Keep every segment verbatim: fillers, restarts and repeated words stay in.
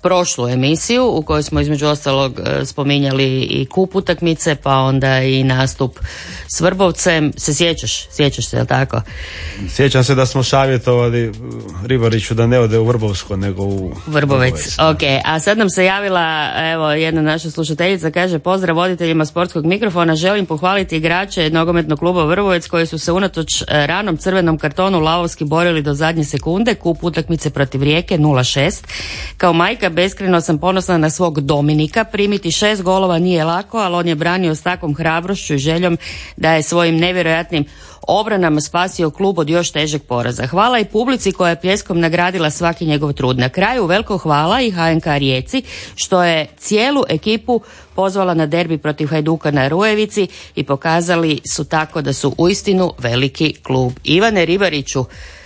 prošlu emisiju u kojoj smo između ostalog spominjali i kup utakmice, pa onda i nastup s Vrbovcem. Se sjećaš? Sjećaš se, je li tako? Sjećam se da smo savjetovali Ribariću da ne ode u Vrbovsko, nego u Vrbovec. Vrbovec. Ok, a sad nam se javila evo jedna naša slušateljica, kaže: pozdrav voditeljima sportskog mikrofona, želim pohvaliti igrače nogometnog kluba Vrbovec koji su se unatoč ranom crvenom kartonu lavovski borili do zadnje sekunde. Kup utakmice protiv Rijeke nula šest. Kao majka beskrajno sam ponosna na svog Dominika. Primiti šest golova nije lako, ali on je branio s takvom hrabrošću i željom da je svojim nevjerojatnim obranama spasio klub od još težeg poraza. Hvala i publici koja je pljeskom nagradila svaki njegov trud. Na kraju veliko hvala i H N K Rijeci što je cijelu ekipu pozvala na derbi protiv Hajduka na Rujevici i pokazali su tako da su uistinu veliki klub. Ivane Ribariću,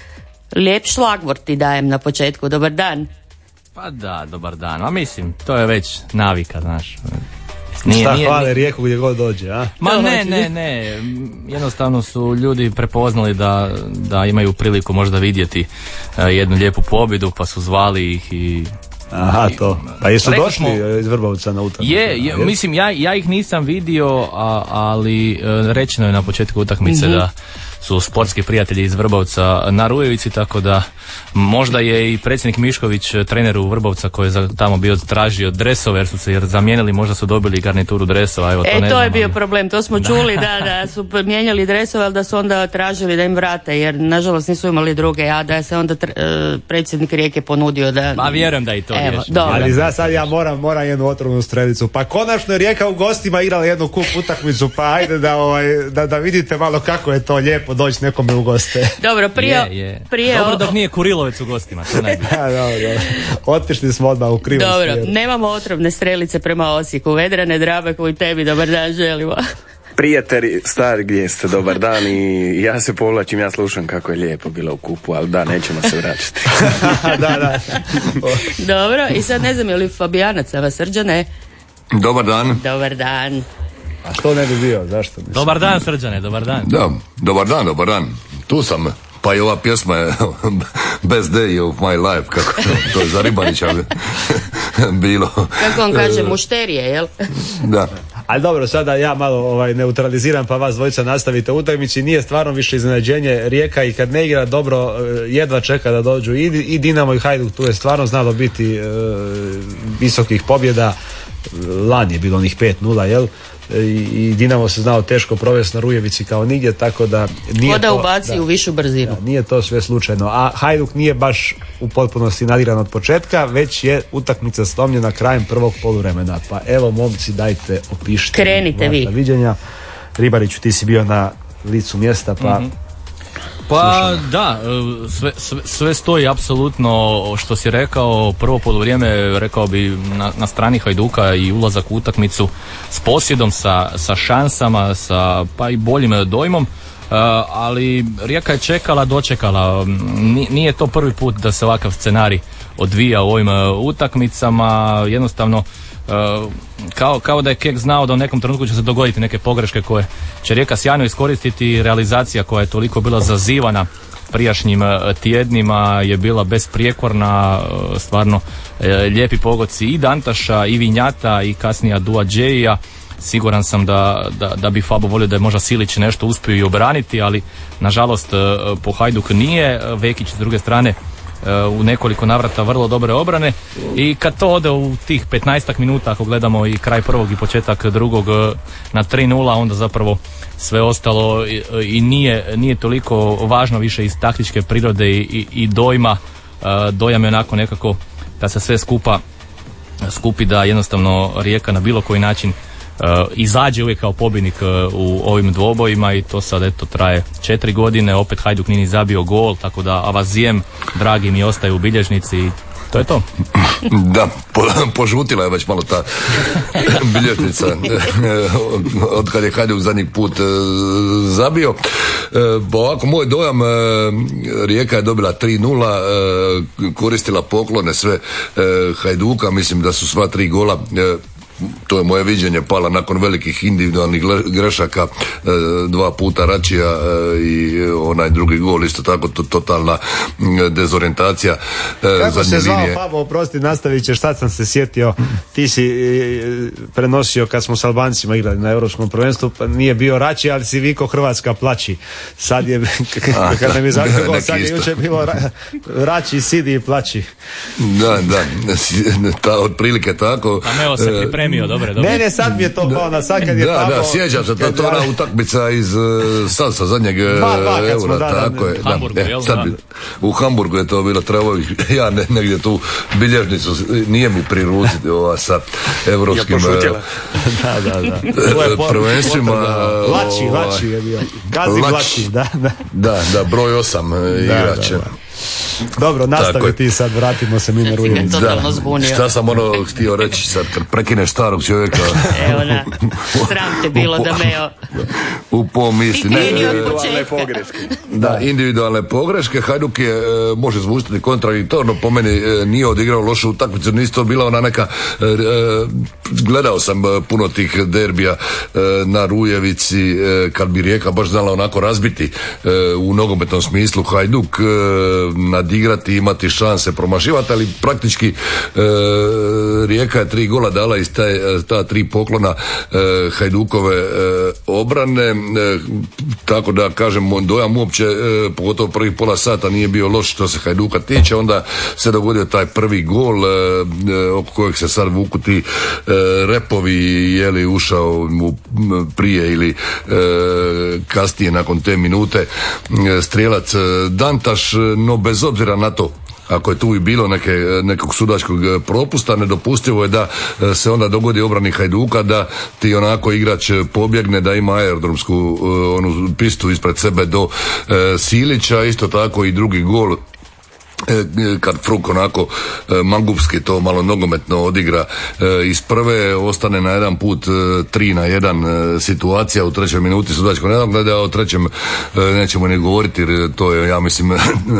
lijep šlagvort ti dajem na početku. Dobar dan. Pa da, dobar dan. A mislim, to je već navika, znaš. Nije, Šta nije, hvale nije... Rijeku gdje god dođe, a? Ma ne, ne, ne. Jednostavno su ljudi prepoznali da, da imaju priliku možda vidjeti uh, jednu lijepu pobjedu, pa su zvali ih i... Aha, to. Pa jesu Rekli došli smo, iz Vrbovca na utakmicu? Je, je, mislim, ja, ja ih nisam vidio, a, ali uh, rečeno je na početku utakmice mm-hmm. da su sportski prijatelji iz Vrbovca na Rujevici, tako da možda je i predsjednik Mišković, trener u Vrbovca, koji je za, tamo bio tražio dresove, jer su se jer zamijenili, možda su dobili garnituru dresova. Evo, to e, ne to znam, je bio ali... problem, to smo čuli, da, da su mijenjali dresove, ali da su onda tražili da im vrate, jer nažalost nisu imali druge, a da je se onda tr- predsjednik Rijeke ponudio da... Pa vjerujem da i to Evo, riješi. Ali znaš, sad ja moram, moram jednu otrovnu strelicu. Pa konačno je Rijeka u gostima igrala jednu kup utakmicu, pa ajde da, ovaj, da, da vidite malo kako je to lijepo doći nekome u goste. Dobro, prije... Je, je. prije Dobro o... dok nije Kurilovec u gostima, to najbolje. Ja, dobro. Otišli smo odmah u krivu Dobro, smjeru. nemamo otrovne strelice prema Osijeku. Vedrane Drabeku i tebi dobar dan želimo. Prijatelji, stari gdje ste, dobar dan, i ja se povlačim, ja slušam kako je lijepo bilo u kupu, ali da, nećemo se vraćati. da, da. Dobro, i sad ne znam je li Fabijanac, a Srđane? Dobar dan. Dobar dan. A što ne bi bio, zašto? Mislim? Dobar dan, Srđane, dobar dan. Da, dobar dan, dobar dan. Tu sam. Pa i ova pjesma je Best Day of My Life, kako to, to je za Ribanića bilo. Kako on kaže, mušterije, jel? Da. Ali dobro, sada ja malo ovaj, neutraliziram, pa vas dvojica nastavite u utakmici. Nije stvarno više iznenađenje. Rijeka i kad ne igra dobro, jedva čeka da dođu i, i Dinamo i Hajduk. Tu je stvarno znalo biti e, visokih pobjeda. Lani je bilo onih pet nula, jel? I, i Dinamo se znao teško provesti na Rujevici kao nigdje, tako da nije Voda to, ubaci da, u višu brzinu. da, nije to sve slučajno. A Hajduk nije baš u potpunosti nadiran od početka, već je utakmica slomljena krajem prvog poluvremena. Pa evo, momci, dajte, opišite Krenite vi. viđenja. Ribariću, ti si bio na licu mjesta, pa mm-hmm. Pa da, sve, sve, sve stoji apsolutno što si rekao. Prvo poluvrijeme, rekao bi, na, na strani Hajduka i ulazak u utakmicu s posjedom, sa, sa šansama, sa pa i boljim dojmom, uh, ali Rijeka je čekala, dočekala. Nije to prvi put da se ovakav scenarij odvija u ovim utakmicama. Jednostavno Uh, kao, kao da je Kek znao da u nekom trenutku će se dogoditi neke pogreške koje će Rijeka sjajno iskoristiti. Realizacija koja je toliko bila zazivana prijašnjim uh, tjednima je bila besprijekorna, uh, stvarno uh, lijepi pogodci i Dantaša i Vinjata i kasnije Dua Džeija. Siguran sam da, da, da bi Fabo volio da je možda Silić nešto uspio i obraniti, ali nažalost uh, po Hajduk nije. Vekić s druge strane u nekoliko navrata vrlo dobre obrane, i kad to ode u tih petnaestak minuta, ako gledamo i kraj prvog i početak drugog na tri nula, onda zapravo sve ostalo i, i nije, nije toliko važno više iz taktičke prirode i, i, i dojma. Dojam je onako nekako da se sve skupa skupi da jednostavno Rijeka na bilo koji način Uh, izađe uvijek kao pobjednik uh, u ovim dvobojima, i to sad eto traje četiri godine, opet Hajduk nije ni zabio gol, tako da avazijem dragi mi ostaje u bilježnici i to je to. Da, po, požutila je već malo ta bilježnica od kad je Hajduk zadnji put e, zabio. E, ovako, moj dojam, e, Rijeka je dobila tri nula, e, koristila poklone sve e, Hajduka, mislim da su sva tri gola e, to je moje viđenje, pala nakon velikih individualnih grešaka, dva puta Račija i onaj drugi gol, isto tako to, totalna dezorijentacija. Kako se zvao, Pavo, oprosti, nastavit ćeš, sad sam se sjetio, ti si prenosio kad smo s Albancima igrali na Europskom prvenstvu, pa nije bio Rači, ali si vikao Hrvatska plači. Sad je, kad nam je zakon, sad je jučer bilo ra, Rači, sidi i plači. Da, da, ta, otprilike tako. A Meo se pripremio, dobre, dobre. Ne, ne, sad mi je to pao na sad kad je da, Pavo... Da, da, sjećam se, to, to ona utakmica iz sad sa zadnjeg eura, tako je. Hamburgu, da, jel, sad, u Hamburgu je to bilo, trebao ja ne, negdje tu bilježnicu, nije mi pri ruci ova sa evropskim da, da, da. prvenstvima. Lači, Lači je bio. Gazi Lači, da, da. Da, da, broj osam igrače. Dobro, nastavi ti sad, vratimo se mi na Rujevicu. Da, šta sam ono htio reći sad, kad prekineš starog čovjeka. Evo da, sram te bilo da Meo. U pomisli. Individualne pogreške. Da, individualne pogreške. Hajduk je, može zvučiti kontradiktorno, po meni nije odigrao lošu utakmicu, nisi to bila ona neka, gledao sam puno tih derbija na Rujevici, kad bi Rijeka baš znala onako razbiti u nogometnom smislu Hajduk, nadigrati, imati šanse, promašivati, ali praktički e, Rijeka je tri gola dala iz taj, ta tri poklona e, Hajdukove e, obrane, e, tako da kažem, dojam uopće, e, pogotovo prvih pola sata nije bio loš što se Hajduka tiče, onda se dogodio taj prvi gol e, oko kojeg se sad vuku ti e, repovi, je li ušao mu prije ili e, kasnije nakon te minute e, strijelac Dantaš, no bez obzira na to, ako je tu i bilo neke, nekog sudačkog propusta, nedopustivo je da se onda dogodi obrani Hajduka, da ti onako igrač pobjegne, da ima aerodromsku onu pistu ispred sebe do e, Silića, isto tako i drugi gol kad Fruk onako mangupski to malo nogometno odigra iz prve, ostane na jedan put tri na jedan situacija u trećoj minuti sudačko nadgleda, a o trećem nećemo ni govoriti jer to je, ja mislim,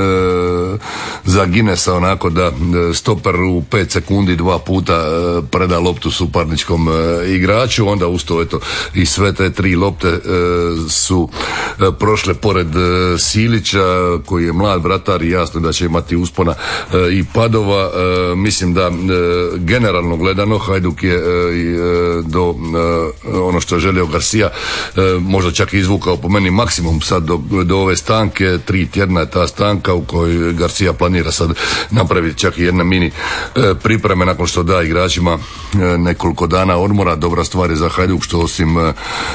za Guinnessa onako da stoper u pet sekundi dva puta preda loptu suparničkom igraču, onda usto eto i sve te tri lopte su prošle pored Silića koji je mlad vratar i jasno da će imati uspona e, i padova. E, mislim da e, generalno gledano Hajduk je e, e, do e, ono što je želio Garcia e, možda čak i izvukao po meni maksimum sad do, do ove stanke, tri tjedna je ta stanka u kojoj Garcia planira sad napraviti čak i jedna mini e, pripreme nakon što da igračima e, nekoliko dana odmora. Dobra stvar je za Hajduk što osim e,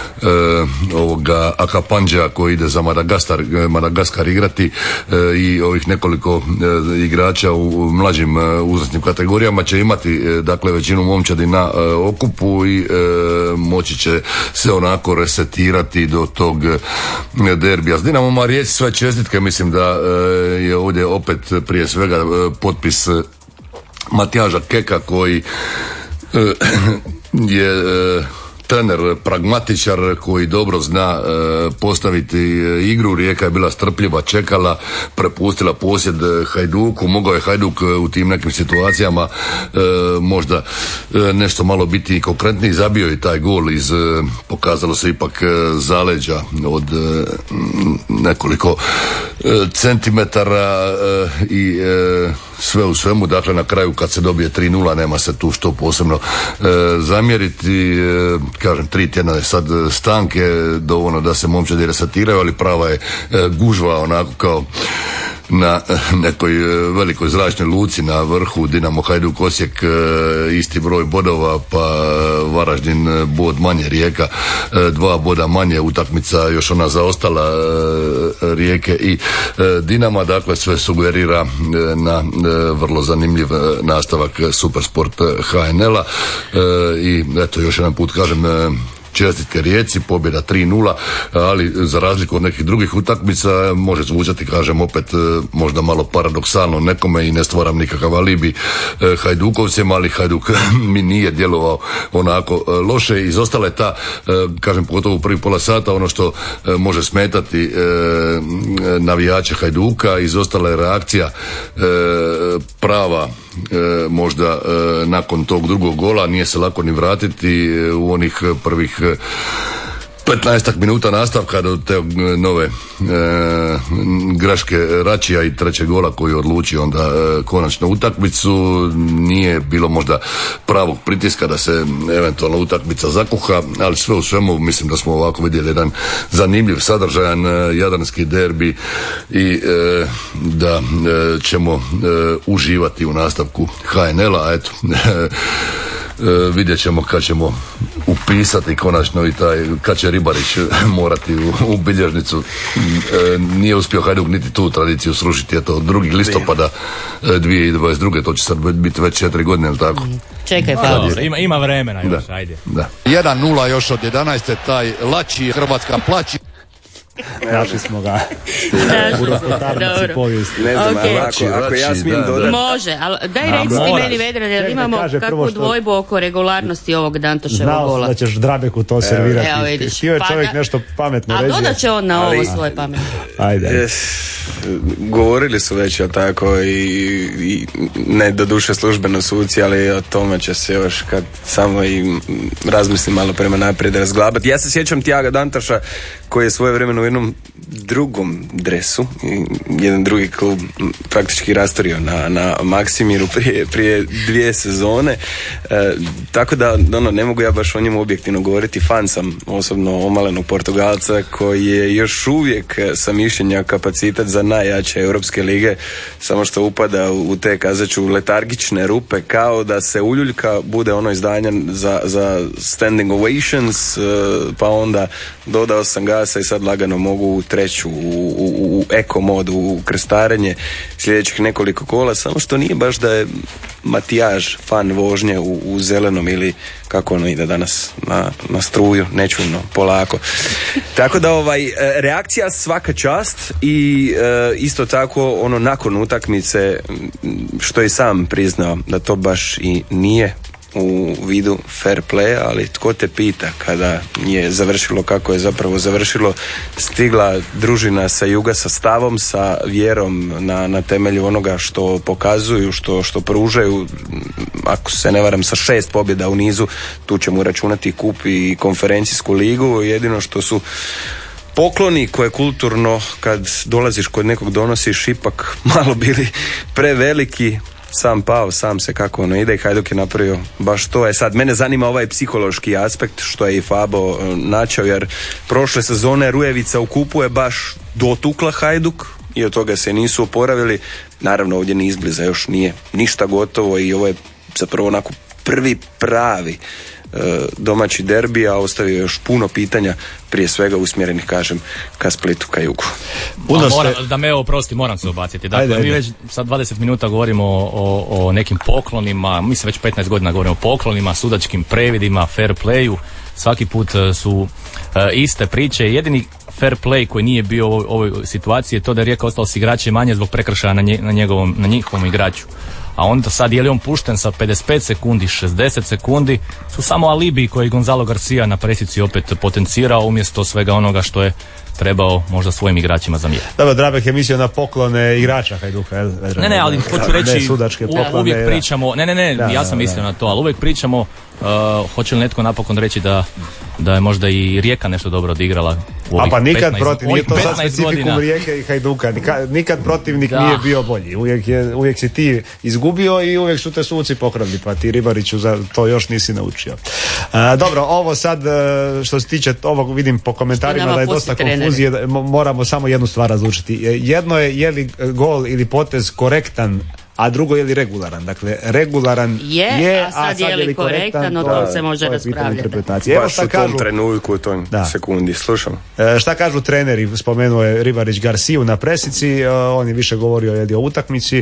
ovoga Akapanđa koji ide za Madagaskar, Madagaskar igrati e, i ovih nekoliko igrača u mlađim uzrasnim kategorijama će imati dakle većinu momčadi na okupu i e, moći će se onako resetirati do tog derbija. S Dinamom Rijeci sve čestitke, mislim da e, je ovdje opet prije svega e, potpis Matjaža Keka koji e, je e, trener pragmatičar koji dobro zna e, postaviti igru. Rijeka je bila strpljiva, čekala, prepustila posjed Hajduku, mogao je Hajduk u tim nekim situacijama e, možda e, nešto malo biti konkretniji, zabio je taj gol iz, e, pokazalo se ipak e, zaleđa od e, nekoliko e, centimetara e, i e, sve u svemu, dakle na kraju kad se dobije tri nula nema se tu što posebno e, zamjeriti. E, kažem, tri tjedna je sad stanke, dovoljno da se momčadi resetiraju, ali prava je e, gužva onako kao na nekoj velikoj zračnoj luci na vrhu. Dinamo Hajduk Osijek isti broj bodova, pa Varaždin bod manje, Rijeka dva boda manje, utakmica još ona zaostala Rijeke i Dinama, dakle sve sugerira na vrlo zanimljiv nastavak Supersport H N L-a i eto još jedan put kažem čestitke Rijeci, pobjeda tri nula, ali za razliku od nekih drugih utakmica može zvučati, kažem opet možda malo paradoksalno nekome i ne stvaram nikakav alibi Hajdukovcima, ali Hajduk mi nije djelovao onako loše. Izostala je ta, kažem pogotovo u prvi pola sata, ono što može smetati navijače Hajduka, izostala je reakcija prava možda e, nakon tog drugog gola nije se lako ni vratiti e, u onih prvih e, petnaestak minuta nastavka do te nove e, greške Račija i trećeg gola koji je odlučio onda e, konačno utakmicu. Nije bilo možda pravog pritiska da se eventualno utakmica zakuha, ali sve u svemu mislim da smo ovako vidjeli jedan zanimljiv, sadržajan e, jadranski derbi i e, da e, ćemo e, uživati u nastavku ha en el-a. Eto, E, vidjet ćemo kad ćemo upisati konačno i taj, kad će Ribarić morati u, u bilježnicu. E, nije uspio Hajduk niti tu tradiciju srušiti, eto, drugog listopada dvije tisuće dvadeset druge, to će sad biti već četiri godine, ili tako? Čekaj, pa. Ima, ima vremena još, da, ajde. Da. jedan nula još od jedanaeste, taj Lači, Hrvatska plaći. Našli smo ga. Dobro. Povijesti. Ne znam, Okay. ako, ako ja smijem dodati. Može, ali daj reci ti meni, Vedran, jer imamo kakvu što... dvojbu oko regularnosti ovog Dantoševog gola. Znao da ćeš Drabeku to servirati. Evo vidiš. Htio je pa čovjek da... nešto pametno reći. A dodat će on na ovo ali... svoje pametno. Ajde. ajde. Govorili su već o tako i, i ne do duše službeno suci, ali o tome će se još kad samo i razmislim malo prema naprijed razglabati. Ja se sjećam Tiaga Dantoša koji je svoje vremeno u jednom drugom dresu, jedan drugi klub praktički rastorio na, na Maksimiru prije, prije dvije sezone, e, tako da ono, ne mogu ja baš o njemu objektivno govoriti. Fan sam osobno omalenog Portugalca koji je još uvijek sa mišljenja kapacitet za najjače europske lige, samo što upada u te, kazaću, letargične rupe, kao da se uljuljka, bude ono izdanje za, za standing ovations, e, pa onda dodao sam gasa i sad lagano mogu u treću, u, u, u eko modu, u krestarenje sljedećih nekoliko kola, samo što nije baš da je Matijaž fan vožnje u, u zelenom ili kako ono ide danas na, na struju, nečujno, polako. Tako da ovaj, reakcija svaka čast i e, isto tako ono nakon utakmice, što je sam priznao da to baš i nije u vidu fair play, ali tko te pita kada je završilo kako je zapravo završilo, stigla družina sa juga sa stavom, sa vjerom na, na temelju onoga što pokazuju, što, što pružaju, ako se ne varam sa šest pobjeda u nizu, tu ćemo računati kup i konferencijsku ligu, jedino što su pokloni koje kulturno kad dolaziš kod nekog donosiš ipak malo bili preveliki. Sam pao, sam se kako ono ide i Hajduk je napravio baš to. E sad, mene zanima ovaj psihološki aspekt što je i Fabo načao, jer prošle sezone Rujevica u kupu je baš dotukla Hajduk i od toga se nisu oporavili. Naravno ovdje ni izbliza još nije ništa gotovo i ovo je zapravo onako prvi pravi domaći derbi, a ostavio još puno pitanja, prije svega usmjerenih, kažem, ka Splitu, ka jugu. A moram, da me oprosti, moram se obaciti. Dakle, ajde, ajde. Mi već sad dvadeset minuta govorimo o, o, o nekim poklonima, mi se već petnaest godina govorimo o poklonima, sudačkim previdima, fair playu, svaki put su uh, iste priče. Jedini fair play koji nije bio u ovoj, ovoj situaciji je to da je Rijeka ostala s igrače manje zbog prekršaja na, nje, na, njegovom, na njihovom igraču. A onda sad je li on pušten sa pedeset pet sekundi, šezdeset sekundi, su samo alibi koji Gonzalo Garcia na presici opet potencirao umjesto svega onoga što je trebao možda svojim igračima zamjeriti. Dobro, Drabek je mislio na poklone igrača Hajduka. Ne, ne, ali hoću reći, ne, sudačke poklone, uvijek pričamo, ne, ne, ne, da, ja sam da, mislio da. na to, ali uvijek pričamo, uh, hoće li netko napokon reći da, da je možda i Rijeka nešto dobro odigrala u ovih A pa nikad petnaest, protiv, nije to sad specifikum godina. Rijeke i Hajduka, nikad, nikad protivnik da. nije bio bolji, uvijek, je, uvijek si ti izgubio i uvijek su te suci pokravili, pa ti Ribariću za to još nisi naučio. Uh, dobro, ovo sad što se tiče ovog, vidim po komentarima da je dosta konfuzije, moramo samo jednu stvar razlučiti. Jedno je je li gol ili potez korektan, a drugo je li regularan. Dakle, regularan je, je a sad je li korektan, o tom se može raspravljati. Baš u tom trenutku, u tom da. sekundi, slušam. E, šta kažu treneri, spomenuo je Ribarić Garciju na presici, e, on je više govorio je o utakmici, e,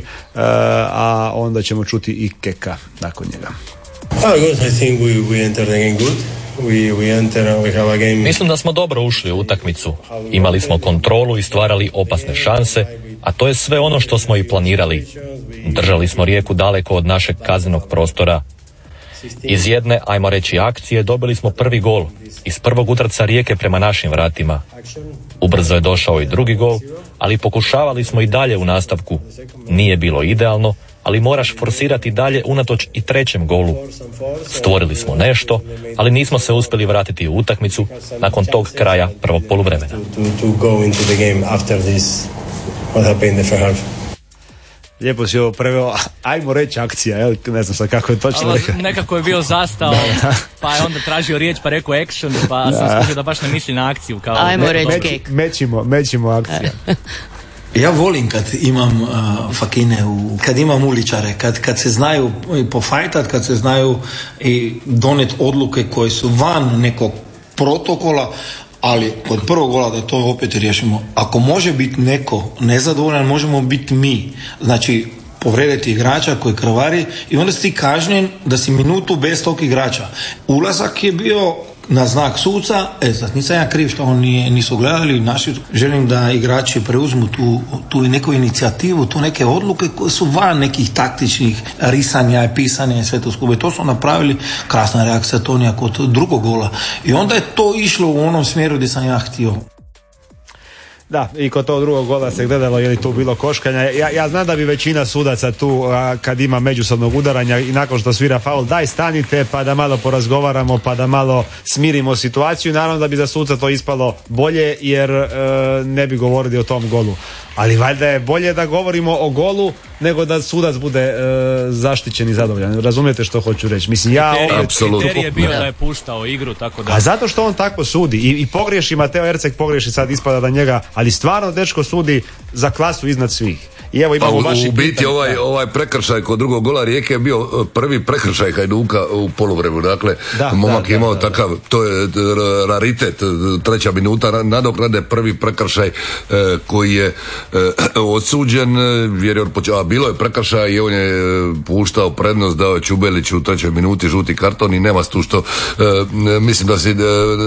a onda ćemo čuti i Keka nakon njega. Oh, good. I think we, we entered the game good. We, we enter, we have a game. Mislim da smo dobro ušli u utakmicu. Imali smo kontrolu i stvarali opasne šanse, a to je sve ono što smo i planirali. Držali smo Rijeku daleko od našeg kaznenog prostora. Iz jedne, ajmo reći, akcije dobili smo prvi gol. Iz prvog utrca Rijeke prema našim vratima. Ubrzo je došao i drugi gol, ali pokušavali smo i dalje u nastavku. Nije bilo idealno, ali moraš forsirati dalje unatoč i trećem golu. Stvorili smo nešto, ali nismo se uspjeli vratiti u utakmicu nakon tog kraja prvog poluvremena. Lijepo si ovo preveo, ajmo reći akcija, jel? Ne znam sad kako je točno rekao. Nekako je bio zastao, pa je onda tražio riječ pa rekao action, pa sam skužio da baš ne misli na akciju. Kao ajmo reći meći, kek. Mećimo, mećimo akcija. Ja volim kad imam uh, fakine, u, kad imam uličare, kad, kad se znaju pofajtat, kad se znaju i doneti odluke koje su van nekog protokola, ali kod prvog gola da to opet riješimo. Ako može biti neko nezadovoljan, možemo biti mi. Znači, povrediti igrača koji krvari i onda si ti kažnjen da si minutu bez tog igrača. Ulazak je bio na znak suca, e sad nisam ja kriv što on nije, nisu gledali naši, želim da igrači preuzmu tu, tu neku inicijativu, tu neke odluke koje su van nekih taktičnih risanja, pisanja i sve to skupo. To su napravili, krasna reakcija Tonija kod drugog gola i onda je to išlo u onom smjeru gdje sam ja htio. Da, i kod tog drugog gola se gledalo je li tu bilo koškanja. Ja, ja znam da bi većina sudaca tu a, kad ima međusobnog udaranja i nakon što svira faul, daj stanite pa da malo porazgovaramo, pa da malo smirimo situaciju. Naravno da bi za suca to ispalo bolje jer e, ne bi govorili o tom golu. Ali valjda je bolje da govorimo o golu nego da sudac bude e, zaštićen i zadovoljan. Razumijete što hoću reći? Mislim, ja kriterij je bio da je puštao igru, tako da... A zato što on tako sudi i, i pogriješi Mateo Erceg, pogriješi, sad ispada da njega, ali stvarno dečko sudi za klasu iznad svih. I evo imamo pa, vaši u biti pitanje. ovaj, ovaj prekršaj kod drugog gola Rijeke je bio prvi prekršaj Hajduka u poluvremenu. Dakle, da, momak da, je imao da, da, takav, to je raritet, treća minuta nadoknade, prvi prekršaj eh, koji je eh, odsuđen, jer je počeo, a bilo je prekršaj i on je puštao prednost, dao je Čubeliću u trećoj minuti žuti karton i nema tu što eh, mislim da si eh,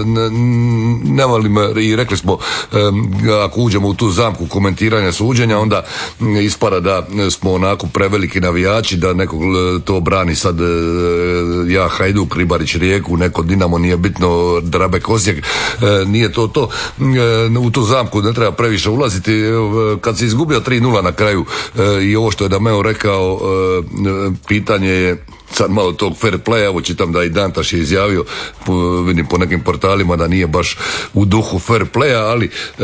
ne volim i rekli smo eh, ako uđemo u tu zamku komentiranja suđenja, onda ispada da smo onako preveliki navijači, da nekog to brani sad ja Hajduk, Ribarić Rijeku, neko Dinamo, nije bitno, Drabek Osijek, nije to to. U tu zamku ne treba previše ulaziti. Kad se izgubio tri nula na kraju i ovo što je Dameo rekao, pitanje je sad malo tog fair playa, evo čitam da i Dantaš je izjavio, po, vidim po nekim portalima da nije baš u duhu fair playa, ali e,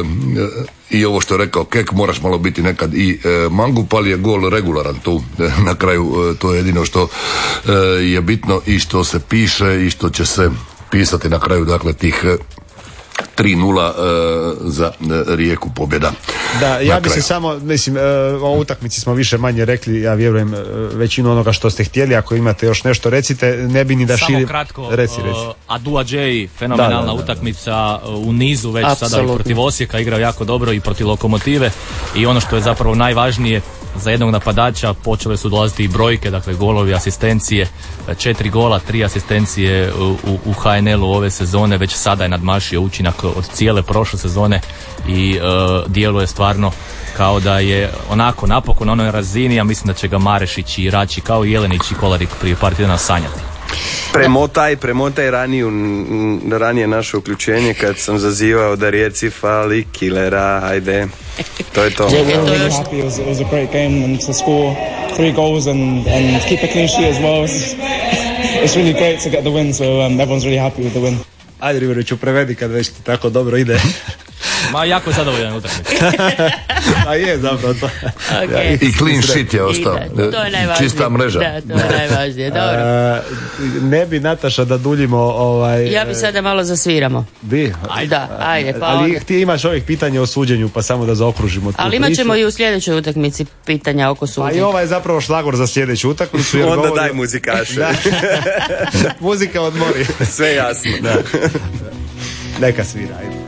i ovo što je rekao Kek, moraš malo biti nekad i e, mangup, ali je gol regularan tu e, na kraju, e, to je jedino što e, je bitno i što se piše i što će se pisati na kraju, dakle tih e, tri nula e, za e, Rijeku pobjeda. Da, ja bi se samo, mislim, e, o utakmici smo više manje rekli, ja vjerujem e, većinu onoga što ste htjeli, ako imate još nešto recite, ne bi ni da širim. Samo kratko, reci, reci. Uh, Adua Džej, fenomenalna da, da, da, utakmica u nizu već Absolutno. Sada i protiv Osijeka, igrao jako dobro i protiv Lokomotive i ono što je zapravo najvažnije za jednog napadača, počele su dolaziti i brojke, dakle golovi, asistencije, četiri gola, tri asistencije u, u, u ha en el-u ove sezone, već sada je nadmašio učinak od cijele prošle sezone i uh, djeluje stvarno kao da je onako napokon na onoj razini, ja mislim da će ga Marešić i Rači kao i Jelenić i Kolarik prije par tjedana sanjati. Premotaj, premotaj raniju, ranije naše uključenje kad sam zazivao da Rijeci fali kilera, ajde, to je to. Yeah, we're really happy. It was, it was a great game and to score three goals and, and keep a clean sheet as well. It's, it's really great to get the win, so um, everyone's really happy with the win. Ajde Riveriću, prevedi kad već ti tako dobro ide. Ma jako zadovoljan utakmica. A je zapravo to. Okay. I clean sheet je ostao. Da, to je najvažnije. Čista mreža. Da, to je najvažnije. Dobro. A, ne bi, Nataša, da duljimo ovaj... Ja bi sada malo zasviramo. Bi? Ajde. Da, ajde. Pa ali onda. ti imaš ovih pitanja o suđenju, pa samo da zaokružimo tu Ali imat ćemo priču. i u sljedećoj utakmici pitanja oko suđenja. Pa i ovaj je zapravo šlagor za sljedeću utakmicu. Onda govori... daj muzikaše. Muzika odmori. Sve jasno. Da. Neka svira, ajde.